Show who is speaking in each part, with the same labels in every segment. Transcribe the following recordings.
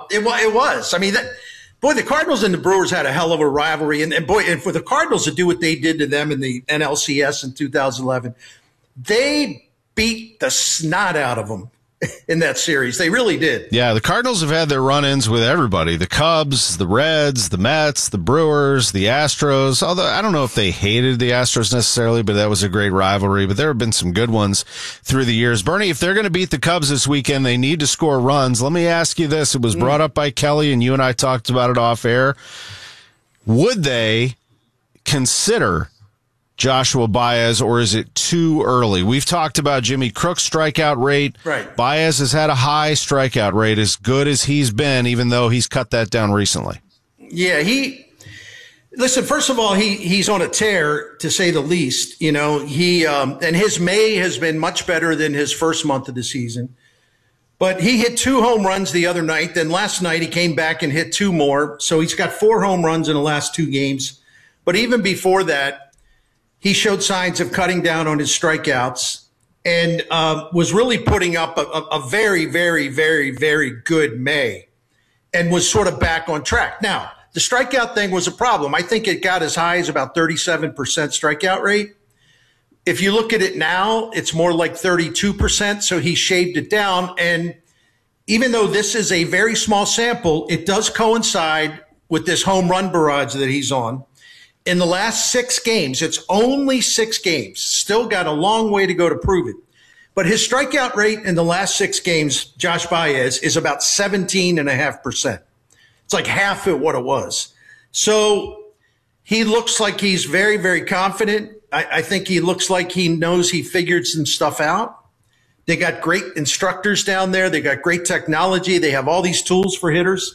Speaker 1: it was. I mean, boy, the Cardinals and the Brewers had a hell of a rivalry. And for the Cardinals to do what they did to them in the NLCS in 2011, they beat the snot out of them in that series. They really did.
Speaker 2: Yeah, the Cardinals have had their run-ins with everybody. The Cubs, the Reds, the Mets, the Brewers, the Astros. Although I don't know if they hated the Astros necessarily, but that was a great rivalry. But there have been some good ones through the years. Bernie, if they're going to beat the Cubs this weekend, they need to score runs. Let me ask you this. It was brought up by Kelly, and you and I talked about it off air. Would they consider Joshua Baez, or is it too early? We've talked about Jimmy Crook's strikeout rate.
Speaker 1: Right.
Speaker 2: Baez has had a high strikeout rate, as good as he's been, even though he's cut that down recently.
Speaker 1: Yeah, listen, first of all, he's on a tear, to say the least. You know, and his May has been much better than his first month of the season. But he hit 2 home runs the other night. Then last night he came back and hit 2 more. So he's got 4 home runs in the last 2 games. But even before that, he showed signs of cutting down on his strikeouts and was really putting up a very, very, very, very good May and was sort of back on track. Now, the strikeout thing was a problem. I think it got as high as about 37% strikeout rate. If you look at it now, it's more like 32%, so he shaved it down. And even though this is a very small sample, it does coincide with this home run barrage that he's on. In the last 6 games, it's only 6 games, still got a long way to go to prove it. But his strikeout rate in the last 6 games, Josh Baez, is about 17.5%. It's like half of what it was. So he looks like he's very, very confident. I think he looks like he knows he figured some stuff out. They got great instructors down there. They got great technology. They have all these tools for hitters.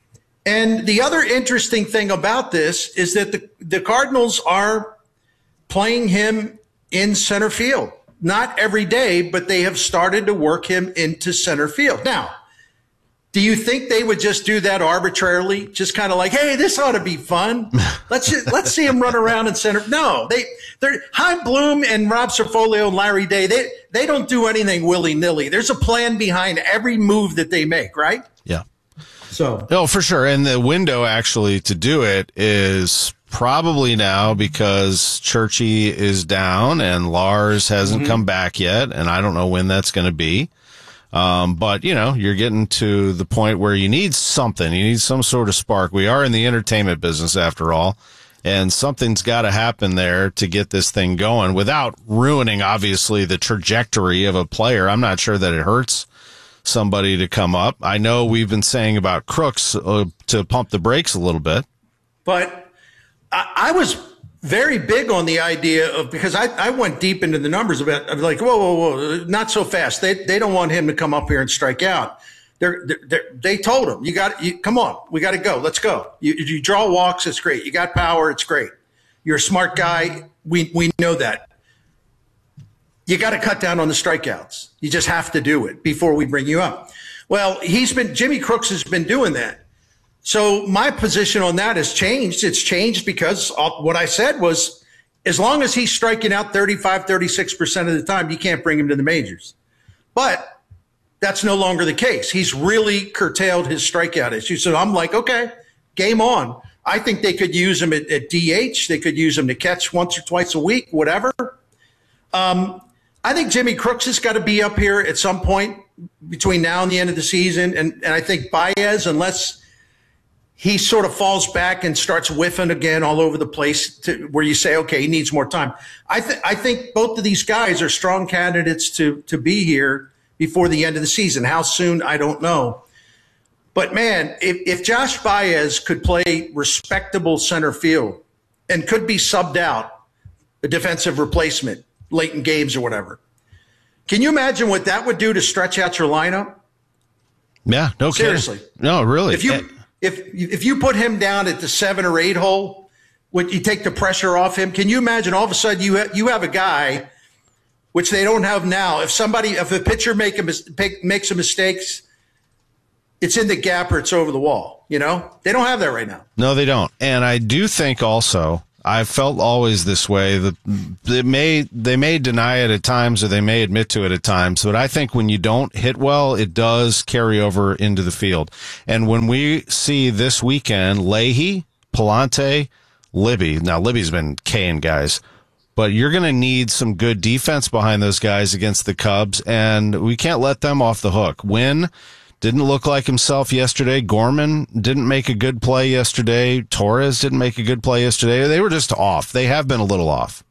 Speaker 1: And the other interesting thing about this is that the Cardinals are playing him in center field. Not every day, but they have started to work him into center field. Now, do you think they would just do that arbitrarily? Just kind of like, hey, this ought to be fun. Let's see him run around in center. No, they're Chaim Bloom and Rob Cerfolio and Larry Day. They don't do anything willy-nilly. There's a plan behind every move that they make, right?
Speaker 2: Yeah.
Speaker 1: So
Speaker 2: no, for sure. And the window actually to do it is probably now, because Churchy is down and Lars hasn't come back yet. And I don't know when that's going to be. But you know, you're getting to the point where you need something. You need some sort of spark. We are in the entertainment business after all. And something's got to happen there to get this thing going without ruining, obviously, the trajectory of a player. I'm not sure that it hurts somebody to come up. I know we've been saying about Crooks to pump the brakes a little bit.
Speaker 1: But I was very big on the idea of, because I went deep into the numbers about, I was like, whoa, not so fast. They don't want him to come up here and strike out. They told him, come on, we got to go. Let's go. You draw walks. It's great. You got power. It's great. You're a smart guy. We know that. You got to cut down on the strikeouts. You just have to do it before we bring you up. Well, Jimmy Crooks has been doing that. So my position on that has changed. It's changed because what I said was, as long as he's striking out 35, 36% of the time, you can't bring him to the majors. But that's no longer the case. He's really curtailed his strikeout issue. So I'm like, okay, game on. I think they could use him at DH. They could use him to catch once or twice a week, whatever. I think Jimmy Crooks has got to be up here at some point between now and the end of the season. And I think Baez, unless he sort of falls back and starts whiffing again all over the place where you say, okay, he needs more time. I think both of these guys are strong candidates to be here before the end of the season. How soon, I don't know. But, man, if Josh Baez could play respectable center field and could be subbed out, a defensive replacement, late in games or whatever. Can you imagine what that would do to stretch out your lineup?
Speaker 2: Yeah, no kidding.
Speaker 1: Seriously.
Speaker 2: No, really.
Speaker 1: If you put him down at the 7 or 8 hole, would you take the pressure off him? Can you imagine all of a sudden you have a guy, which they don't have now. If a pitcher makes a mistake, it's in the gap or it's over the wall. You know, they don't have that right now.
Speaker 2: No, they don't. And I do think also, I've felt always this way. They may deny it at times, or they may admit to it at times, but I think when you don't hit well, it does carry over into the field. And when we see this weekend, Leahy, Pallante, Libby. Now, Libby's been K-ing guys, but you're going to need some good defense behind those guys against the Cubs, and we can't let them off the hook. Wynn didn't look like himself yesterday. Gorman didn't make a good play yesterday. Torres didn't make a good play yesterday. They were just off. They have been a little off.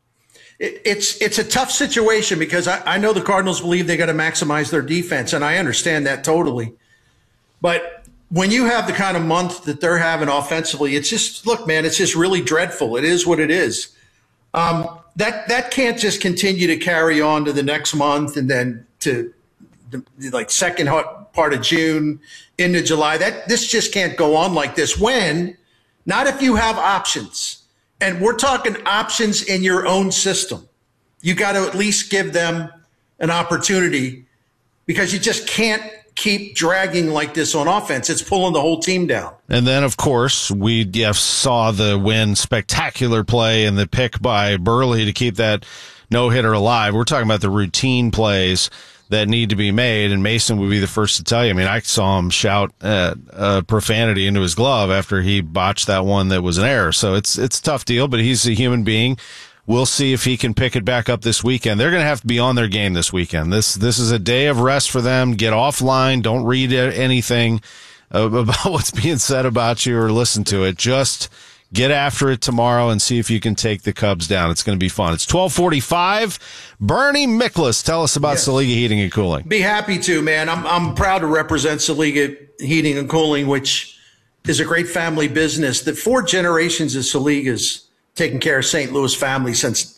Speaker 1: It's a tough situation because I know the Cardinals believe they got to maximize their defense, and I understand that totally. But when you have the kind of month that they're having offensively, it's just, look, man, it's just really dreadful. It is what it is. That can't just continue to carry on to the next month and then to like second part of June into July. This just can't go on like this. Not if you have options. And we're talking options in your own system. You got to at least give them an opportunity, because you just can't keep dragging like this on offense. It's pulling the whole team down.
Speaker 2: And then, of course, we saw the Wynn spectacular play and the pick by Burley to keep that no-hitter alive. We're talking about the routine plays that need to be made, and Mason would be the first to tell you. I mean, I saw him shout profanity into his glove after he botched that one that was an error. So it's a tough deal, but he's a human being. We'll see if he can pick it back up this weekend. They're going to have to be on their game this weekend. This is a day of rest for them. Get offline. Don't read anything about what's being said about you or listen to it. Just get after it tomorrow and see if you can take the Cubs down. It's going to be fun. It's 12:45. Bernie Miklasz, tell us about Saliga Heating and Cooling.
Speaker 1: Be happy to, man. I'm proud to represent Saliga Heating and Cooling, which is a great family business. The 4 generations of Saligas taking care of St. Louis family since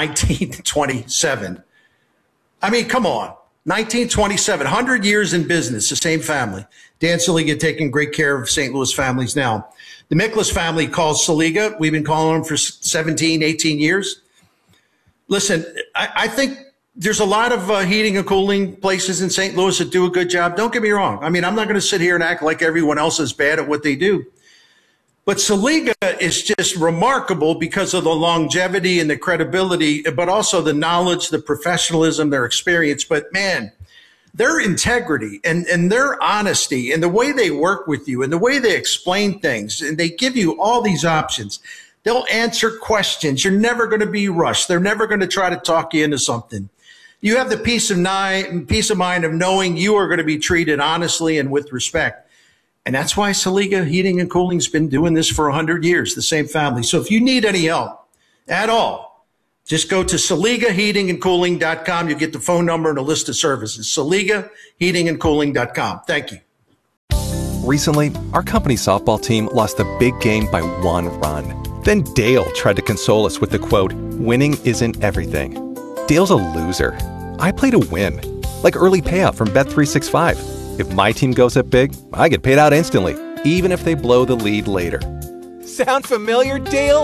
Speaker 1: 1927. I mean, come on. 1927, 100 years in business, the same family. Dan Saliga taking great care of St. Louis families now. The Miklasz family calls Saliga. We've been calling them for 17, 18 years. Listen, I think there's a lot of heating and cooling places in St. Louis that do a good job. Don't get me wrong. I mean, I'm not going to sit here and act like everyone else is bad at what they do. But Saliga is just remarkable because of the longevity and the credibility, but also the knowledge, the professionalism, their experience. But, man, their integrity and their honesty and the way they work with you and the way they explain things, and they give you all these options. They'll answer questions. You're never going to be rushed. They're never going to try to talk you into something. You have the peace of mind of knowing you are going to be treated honestly and with respect. And that's why Saliga Heating and Cooling has been doing this for 100 years, the same family. So if you need any help at all, just go to SaligaHeatingandCooling.com. You get the phone number and a list of services. SaligaHeatingandCooling.com. Thank you.
Speaker 3: Recently, our company's softball team lost a big game by 1 run. Then Dale tried to console us with the quote, "Winning isn't everything." Dale's a loser. I play to win, like early payout from Bet365. If my team goes up big, I get paid out instantly, even if they blow the lead later. Sound familiar, Dale?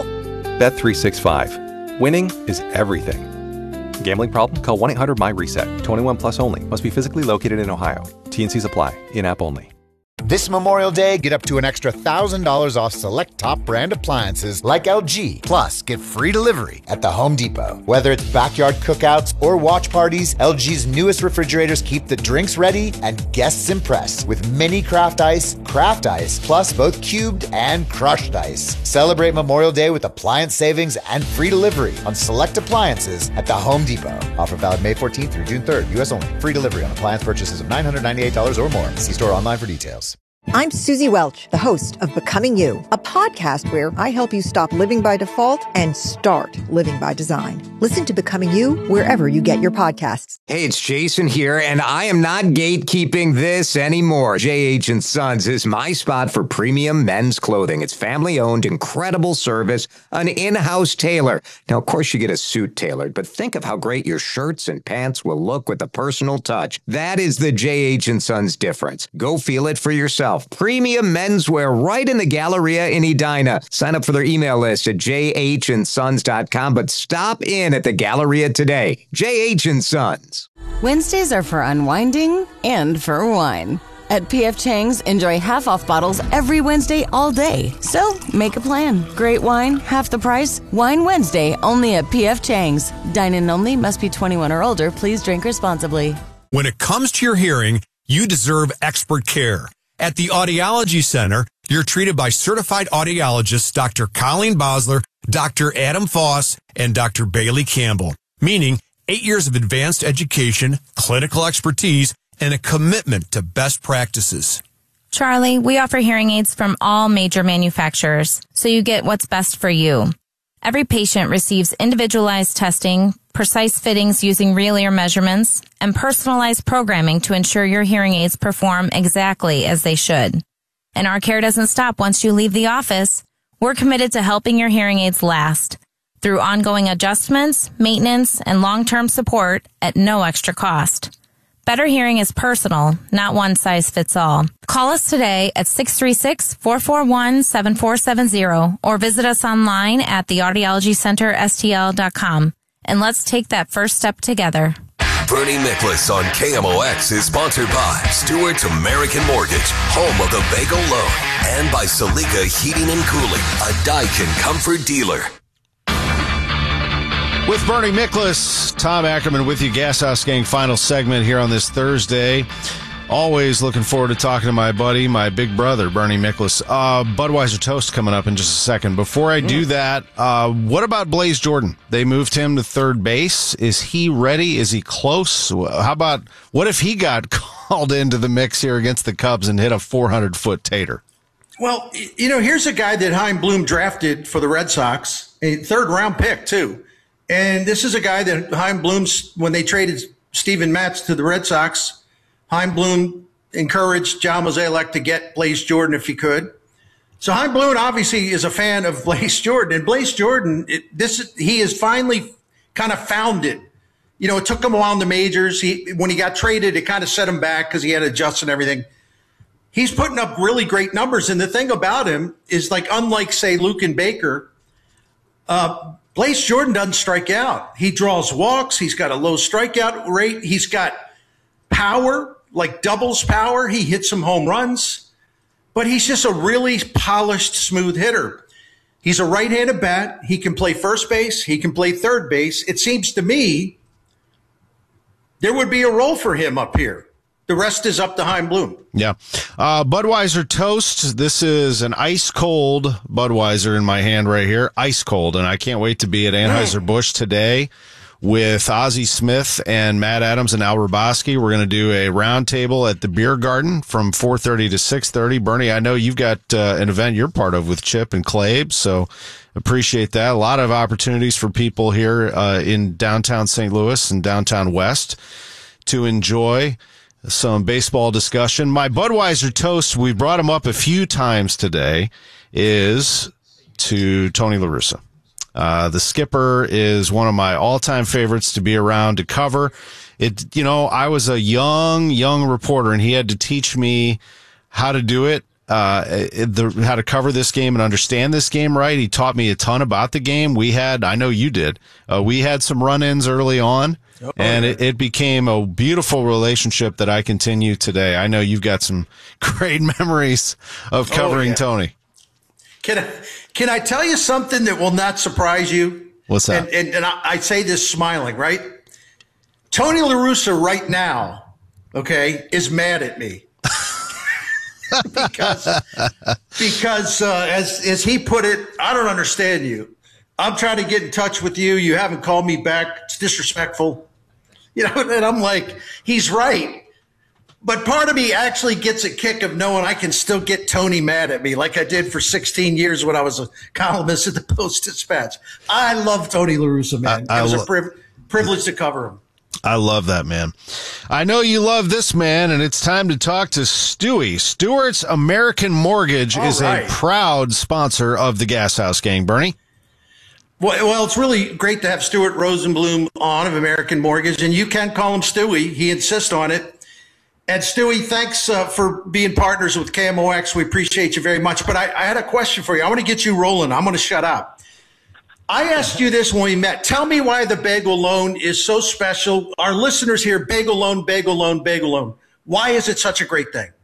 Speaker 3: Bet365. Winning is everything. Gambling problem? Call 1-800-MY-RESET. 21 plus only. Must be physically located in Ohio. T&Cs apply. In-app only.
Speaker 4: This Memorial Day, get up to an extra $1,000 off select top brand appliances like LG. Plus, get free delivery at the Home Depot. Whether it's backyard cookouts or watch parties, LG's newest refrigerators keep the drinks ready and guests impressed with mini craft ice, plus both cubed and crushed ice. Celebrate Memorial Day with appliance savings and free delivery on select appliances at the Home Depot. Offer valid May 14th through June 3rd, U.S. only. Free delivery on appliance purchases of $998 or more. See store online for details.
Speaker 5: I'm Susie Welch, the host of Becoming You, a podcast where I help you stop living by default and start living by design. Listen to Becoming You wherever you get your podcasts.
Speaker 6: Hey, it's Jason here, and I am not gatekeeping this anymore. J.H. & Sons is my spot for premium men's clothing. It's family-owned, incredible service, an in-house tailor. Now, of course, you get a suit tailored, but think of how great your shirts and pants will look with a personal touch. That is the J.H. & Sons difference. Go feel it for yourself. Premium menswear right in the Galleria in Edina. Sign up for their email list at jhandsons.com, but stop in at the Galleria today. J.H. & Sons.
Speaker 7: Wednesdays are for unwinding and for wine. At P.F. Chang's, enjoy half-off bottles every Wednesday all day. So, make a plan. Great wine, half the price. Wine Wednesday, only at P.F. Chang's. Dine-in only, must be 21 or older. Please drink responsibly.
Speaker 8: When it comes to your hearing, you deserve expert care. At the Audiology Center, you're treated by certified audiologists Dr. Colleen Bosler, Dr. Adam Foss, and Dr. Bailey Campbell, meaning 8 years of advanced education, clinical expertise, and a commitment to best practices.
Speaker 9: Charlie, we offer hearing aids from all major manufacturers, so you get what's best for you. Every patient receives individualized testing, precise fittings using real ear measurements, and personalized programming to ensure your hearing aids perform exactly as they should. And our care doesn't stop once you leave the office. We're committed to helping your hearing aids last through ongoing adjustments, maintenance, and long-term support at no extra cost. Better hearing is personal, not one size fits all. Call us today at 636-441-7470 or visit us online at theaudiologycenterstl.com. And let's take that first step together.
Speaker 10: Bernie Miklasz on KMOX is sponsored by Stewart's American Mortgage, home of the Bagel Loan, and by Salika Heating and Cooling, a Daikin comfort dealer.
Speaker 2: With Bernie Miklasz, Tom Ackerman with you, Gas House Gang final segment here on this Thursday. Always looking forward to talking to my buddy, my big brother, Bernie Miklasz. Budweiser Toast coming up in just a second. Before I do that, what about Blaze Jordan? They moved him to third base. Is he ready? Is he close? How about, what if he got called into the mix here against the Cubs and hit a 400-foot tater?
Speaker 1: Well, you know, here's a guy that Chaim Bloom drafted for the Red Sox, a third-round pick, too. And this is a guy that Chaim Bloom, when they traded Steven Matz to the Red Sox, Chaim Bloom encouraged John Mozeliak to get Blaze Jordan if he could. So Chaim Bloom obviously is a fan of Blaze Jordan. And Blaze Jordan, he has finally kind of found it. You know, it took him a while in the majors. When he got traded, it kind of set him back because he had to adjust and everything. He's putting up really great numbers. And the thing about him is, like, unlike, say, Luke and Baker, Blaze Jordan doesn't strike out. He draws walks. He's got a low strikeout rate. He's got power, like doubles power. He hits some home runs. But he's just a really polished, smooth hitter. He's a right-handed bat. He can play first base. He can play third base. It seems to me there would be a role for him up here. The rest is up to Chaim Bloom.
Speaker 2: Yeah. Budweiser Toast. This is an ice-cold Budweiser in my hand right here. Ice-cold. And I can't wait to be at Anheuser-Busch today with Ozzie Smith and Matt Adams and Al Roboski. We're going to do a roundtable at the Beer Garden from 4:30 to 6:30. Bernie, I know you've got an event you're part of with Chip and Clabe, so appreciate that. A lot of opportunities for people here in downtown St. Louis and downtown West to enjoy some baseball discussion. My Budweiser Toast, we brought him up a few times today, is to Tony La Russa. The skipper is one of my all-time favorites to be around to cover. You know, I was a young reporter, and he had to teach me how to do it, how to cover this game and understand this game right. He taught me a ton about the game. I know you did. We had some run-ins early on. And it became a beautiful relationship that I continue today. I know you've got some great memories of covering Tony.
Speaker 1: Can I tell you something that will not surprise you?
Speaker 2: What's that?
Speaker 1: And I say this smiling, right? Tony La Russa right now, is mad at me. because as he put it, I don't understand you. I'm trying to get in touch with you. You haven't called me back. It's disrespectful. You know, and I'm like, he's right. But part of me actually gets a kick of knowing I can still get Tony mad at me like I did for 16 years when I was a columnist at the Post-Dispatch. I love Tony La Russa, man. It was a privilege to cover him.
Speaker 2: I love that, man. I know you love this man, and it's time to talk to Stewie. Stewart's American Mortgage is a proud sponsor of the Gas House Gang. Bernie?
Speaker 1: Well, it's really great to have Stuart Rosenblum on of American Mortgage, and you can call him Stewie. He insists on it. And Stewie, thanks for being partners with KMOX. We appreciate you very much. But I had a question for you. I want to get you rolling. I'm going to shut up. I asked you this when we met. Tell me why the Bagel Loan is so special. Our listeners hear Bagel Loan, Bagel Loan, Bagel Loan. Why is it such a great thing?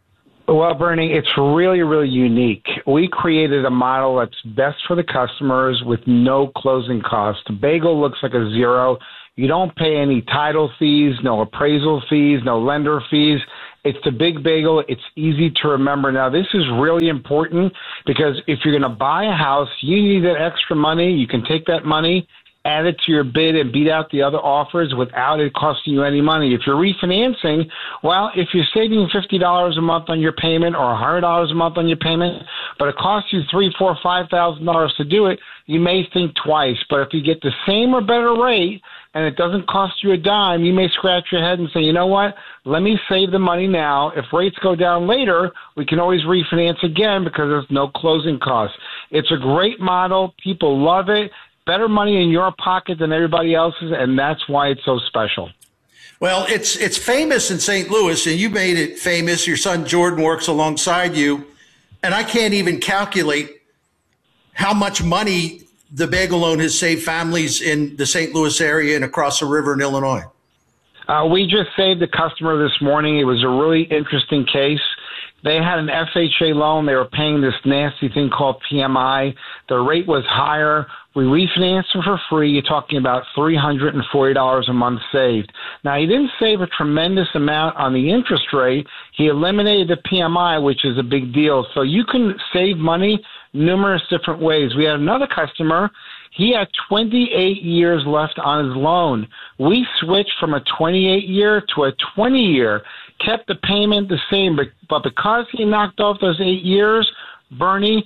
Speaker 11: Well, Bernie, it's really, really unique. We created a model that's best for the customers with no closing costs. The bagel looks like a zero. You don't pay any title fees, no appraisal fees, no lender fees. It's the big bagel. It's easy to remember. Now, this is really important because if you're going to buy a house, you need that extra money. You can take that money, add it to your bid, and beat out the other offers without it costing you any money. If you're refinancing, well, if you're saving $50 a month on your payment or $100 a month on your payment, but it costs you $3,000, $4,000, $5,000 to do it, you may think twice. But if you get the same or better rate and it doesn't cost you a dime, you may scratch your head and say, you know what, let me save the money now. If rates go down later, we can always refinance again because there's no closing costs. It's a great model. People love it. Better money in your pocket than everybody else's, and that's why it's so special.
Speaker 1: Well, it's famous in St. Louis, and you made it famous. Your son Jordan works alongside you, and I can't even calculate how much money the bagel loan has saved families in the St. Louis area and across the river in Illinois.
Speaker 11: We just saved a customer this morning. It was a really interesting case. They had an FHA loan. They were paying this nasty thing called PMI. The rate was higher. We refinanced them for free. You're talking about $340 a month saved. Now, he didn't save a tremendous amount on the interest rate. He eliminated the PMI, which is a big deal. So you can save money numerous different ways. We had another customer. He had 28 years left on his loan. We switched from a 28-year to a 20-year, kept the payment the same, but because he knocked off those 8 years, Bernie,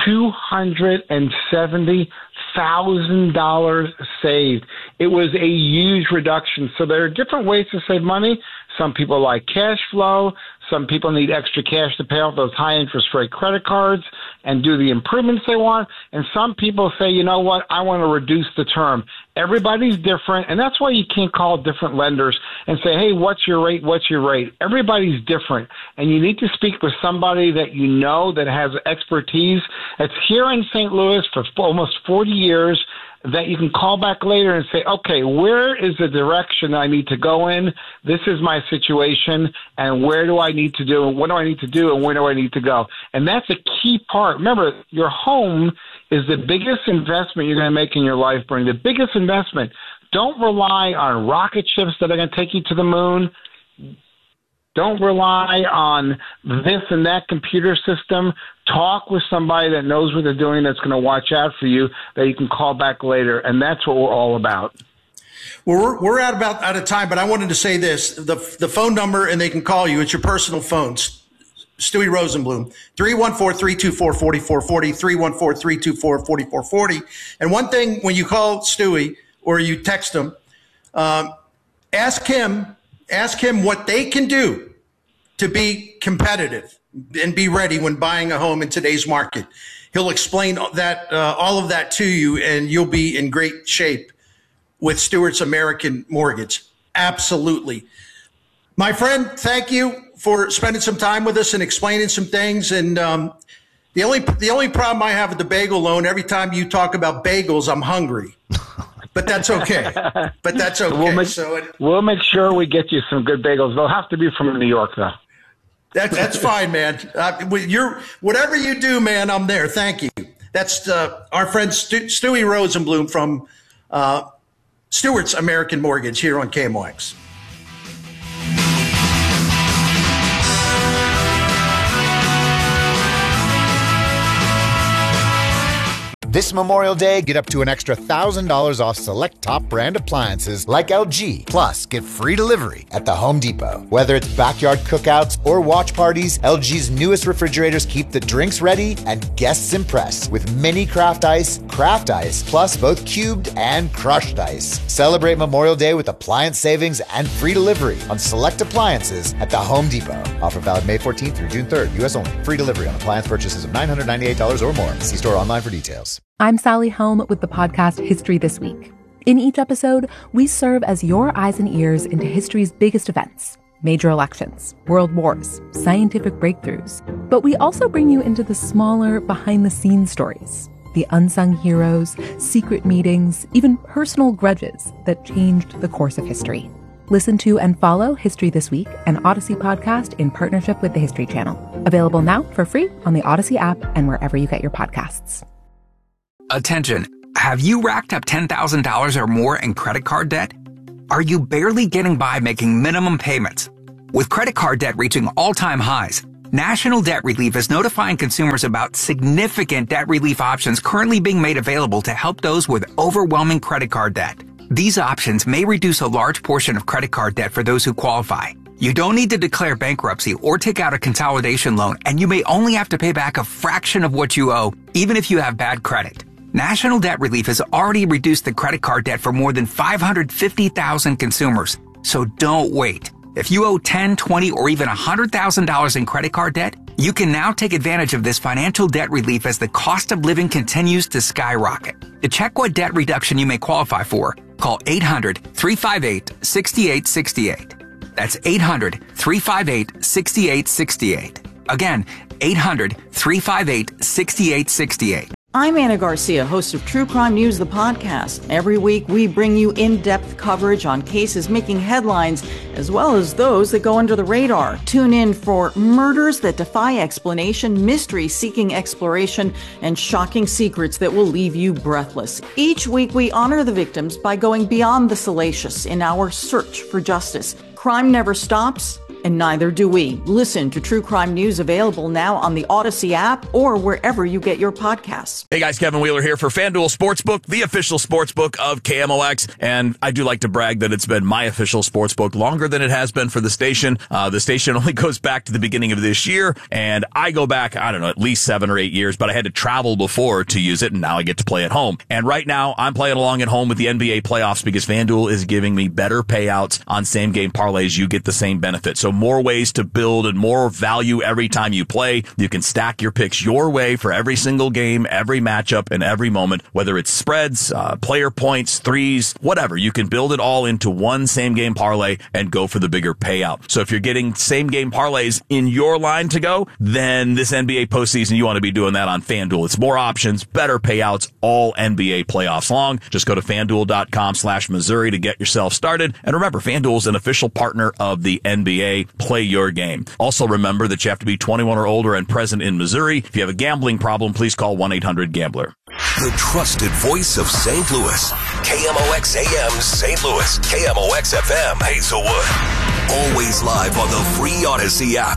Speaker 11: $270,000 saved. It was a huge reduction. So there are different ways to save money. Some people like cash flow. Some people need extra cash to pay off those high interest rate credit cards and do the improvements they want. And some people say, you know what, I want to reduce the term. Everybody's different, and that's why you can't call different lenders and say, hey, what's your rate? What's your rate? Everybody's different, and you need to speak with somebody that you know that has expertise that's here in St. Louis for almost 40 years that you can call back later and say, okay, where is the direction I need to go in? This is my situation, and where do I need to do? What do I need to do, and where do I need to go? And that's a key part. Remember, your home is the biggest investment you're going to make in your life, Bernie. The biggest investment. Don't rely on rocket ships that are going to take you to the moon. Don't rely on this and that computer system. Talk with somebody that knows what they're doing, that's going to watch out for you, that you can call back later. And that's what we're all about.
Speaker 1: Well, we're out of time, but I wanted to say this. The phone number, and they can call you. It's your personal phone. Stewie Rosenblum, 314-324-4440, 314-324-4440. And one thing, when you call Stewie or you text him, ask him what they can do to be competitive and be ready when buying a home in today's market. He'll explain that, all of that to you, and you'll be in great shape with Stewart's American Mortgage. Absolutely. My friend, thank you for spending some time with us and explaining some things. And the only problem I have with the bagel loan, every time you talk about bagels, I'm hungry. But that's okay.
Speaker 11: We'll make sure we get you some good bagels. They'll have to be from New York, though.
Speaker 1: That's fine, man. Whatever you do, man, I'm there. Thank you. That's our friend Stewie Rosenblum from Stewart's American Mortgage here on KMOX.
Speaker 4: This Memorial Day, get up to an extra $1,000 off select top brand appliances like LG. Plus, get free delivery at the Home Depot. Whether it's backyard cookouts or watch parties, LG's newest refrigerators keep the drinks ready and guests impressed with mini craft ice, plus both cubed and crushed ice. Celebrate Memorial Day with appliance savings and free delivery on select appliances at the Home Depot. Offer valid May 14th through June 3rd. U.S. only. Free delivery on appliance purchases of $998 or more. See store online for details.
Speaker 12: I'm Sally Helm with the podcast History This Week. In each episode, we serve as your eyes and ears into history's biggest events, major elections, world wars, scientific breakthroughs. But we also bring you into the smaller, behind-the-scenes stories, the unsung heroes, secret meetings, even personal grudges that changed the course of history. Listen to and follow History This Week, an Odyssey podcast in partnership with the History Channel. Available now for free on the Odyssey app and wherever you get your podcasts.
Speaker 13: Attention. Have you racked up $10,000 or more in credit card debt? Are you barely getting by making minimum payments? With credit card debt reaching all-time highs, National Debt Relief is notifying consumers about significant debt relief options currently being made available to help those with overwhelming credit card debt. These options may reduce a large portion of credit card debt for those who qualify. You don't need to declare bankruptcy or take out a consolidation loan, and you may only have to pay back a fraction of what you owe, even if you have bad credit. National Debt Relief has already reduced the credit card debt for more than 550,000 consumers. So don't wait. If you owe $10, $20, or even $100,000 in credit card debt, you can now take advantage of this financial debt relief as the cost of living continues to skyrocket. To check what debt reduction you may qualify for, call 800-358-6868. That's 800-358-6868. Again, 800-358-6868.
Speaker 14: I'm Anna Garcia, host of True Crime News, the podcast. Every week, we bring you in-depth coverage on cases making headlines, as well as those that go under the radar. Tune in for murders that defy explanation, mysteries seeking exploration, and shocking secrets that will leave you breathless. Each week, we honor the victims by going beyond the salacious in our search for justice. Crime never stops, and neither do we. Listen to True Crime News, available now on the Odyssey app or wherever you get your podcasts.
Speaker 15: Hey guys, Kevin Wheeler here for FanDuel Sportsbook, the official sportsbook of KMOX. And I do like to brag that it's been my official sportsbook longer than it has been for the station. The station only goes back to the beginning of this year, and I go back, I don't know, at least 7 or 8 years, but I had to travel before to use it, and now I get to play at home. And right now, I'm playing along at home with the NBA playoffs because FanDuel is giving me better payouts on same-game parlays. You get the same benefit. So more ways to build and more value every time you play. You can stack your picks your way for every single game, every matchup, and every moment, whether it's spreads, player points, threes, whatever. You can build it all into one same-game parlay and go for the bigger payout. So if you're getting same-game parlays in your line to go, then this NBA postseason, you want to be doing that on FanDuel. It's more options, better payouts, all NBA playoffs long. Just go to FanDuel.com/Missouri to get yourself started. And remember, FanDuel is an official partner of the NBA. Play your game. Also remember that you have to be 21 or older and present in Missouri. If you have a gambling problem, please call 1-800-GAMBLER.
Speaker 10: The trusted voice of St. Louis. KMOX AM St. Louis. KMOX FM Hazelwood. Always live on the free Odyssey app.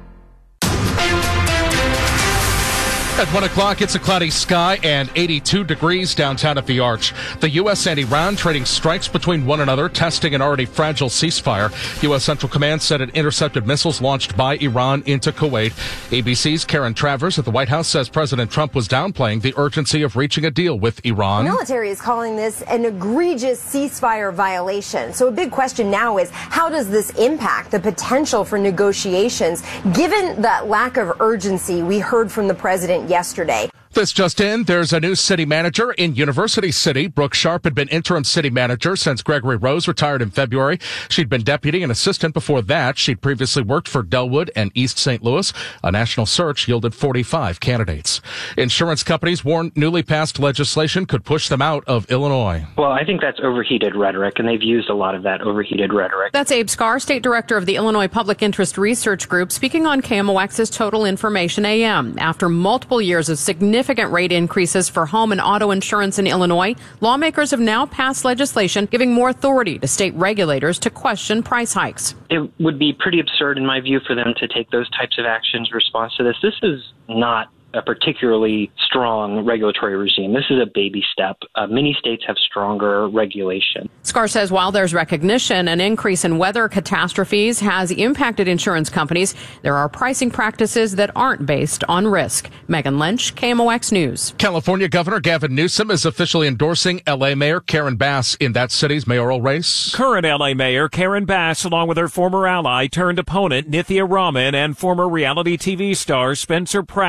Speaker 16: At 1 o'clock, it's a cloudy sky and 82 degrees downtown at the Arch. The U.S. and Iran trading strikes between one another, testing an already fragile ceasefire. U.S. Central Command said it intercepted missiles launched by Iran into Kuwait. ABC's Karen Travers at the White House says President Trump was downplaying the urgency of reaching a deal with Iran.
Speaker 17: The military is calling this an egregious ceasefire violation. So a big question now is, how does this impact the potential for negotiations, given that lack of urgency we heard from the president yesterday?
Speaker 16: This just in, there's a new city manager in University City. Brooke Sharp had been interim city manager since Gregory Rose retired in February. She'd been deputy and assistant before that. She'd previously worked for Delwood and East St. Louis. A national search yielded 45 candidates. Insurance companies warn newly passed legislation could push them out of Illinois.
Speaker 18: Well, I think that's overheated rhetoric, and they've used a lot of that overheated rhetoric.
Speaker 19: That's Abe Scar, state director of the Illinois Public Interest Research Group, speaking on KMOX's Total Information AM. After multiple years of significant rate increases for home and auto insurance in Illinois, lawmakers have now passed legislation giving more authority to state regulators to question price hikes.
Speaker 18: It would be pretty absurd, in my view, for them to take those types of actions in response to this. This is not a particularly strong regulatory regime. This is a baby step. Many states have stronger regulation.
Speaker 19: Scar says while there's recognition, an increase in weather catastrophes has impacted insurance companies. There are pricing practices that aren't based on risk. Megan Lynch, KMOX News.
Speaker 16: California Governor Gavin Newsom is officially endorsing L.A. Mayor Karen Bass in that city's mayoral race.
Speaker 20: Current L.A. Mayor Karen Bass, along with her former ally turned opponent Nithya Raman and former reality TV star Spencer Pratt, are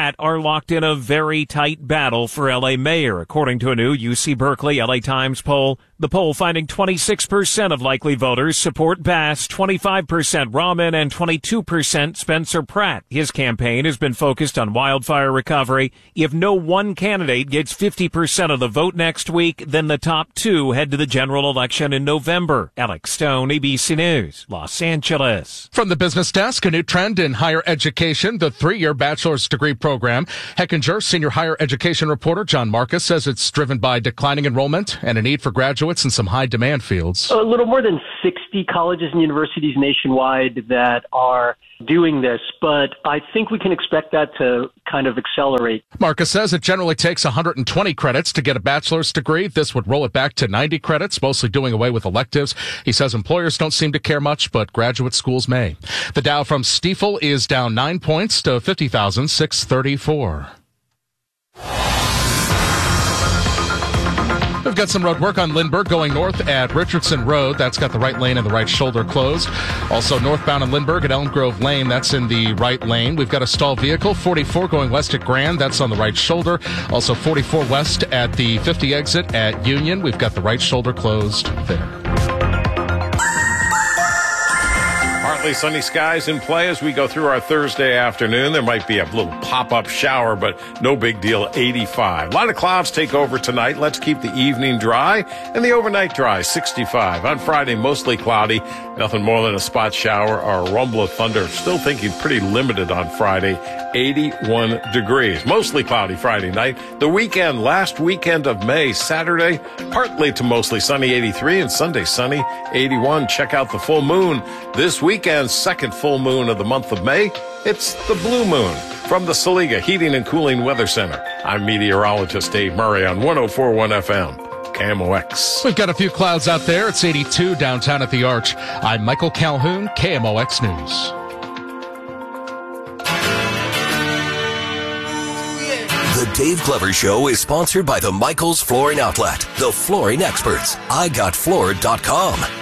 Speaker 20: locked in a very tight battle for LA mayor, according to a new UC Berkeley LA Times poll. The poll finding 26% of likely voters support Bass, 25% Rahman, and 22% Spencer Pratt. His campaign has been focused on wildfire recovery. If no one candidate gets 50% of the vote next week, then the top two head to the general election in November. Alex Stone, ABC News, Los Angeles.
Speaker 16: From the business desk, a new trend in higher education, the 3-year bachelor's degree program. Hechinger senior higher education reporter John Marcus says it's driven by declining enrollment and a need for graduates in some high demand fields.
Speaker 21: A little more than 60 colleges and universities nationwide that are doing this, but I think we can expect that to kind of accelerate.
Speaker 16: Marcus says it generally takes 120 credits to get a bachelor's degree. This would roll it back to 90 credits, mostly doing away with electives. He says employers don't seem to care much, but graduate schools may. The Dow from Stifel is down 9 points to 50,634. We've got some road work on Lindbergh going north at Richardson Road. That's got the right lane and the right shoulder closed. Also northbound on Lindbergh at Elm Grove Lane. That's in the right lane. We've got a stalled vehicle, 44 going west at Grand. That's on the right shoulder. Also 44 west at the 50 exit at Union. We've got the right shoulder closed there.
Speaker 22: Partly sunny skies in play as we go through our Thursday afternoon. There might be a little pop-up shower, but no big deal, 85. A lot of clouds take over tonight. Let's keep the evening dry and the overnight dry, 65. On Friday, mostly cloudy. Nothing more than a spot shower or a rumble of thunder. Still thinking pretty limited on Friday, 81 degrees. Mostly cloudy Friday night. The weekend, last weekend of May, Saturday, partly to mostly sunny, 83, and Sunday sunny, 81. Check out the full moon this weekend, second full moon of the month of May. It's the blue moon. From the Saliga Heating and Cooling Weather Center, I'm meteorologist Dave Murray on 104.1 FM. KMOX.
Speaker 16: We've got a few clouds out there. It's 82 downtown at the Arch. I'm Michael Calhoun, KMOX News.
Speaker 10: The Dave Glover Show is sponsored by the Michaels Flooring Outlet, the flooring experts. IGotFloor.com.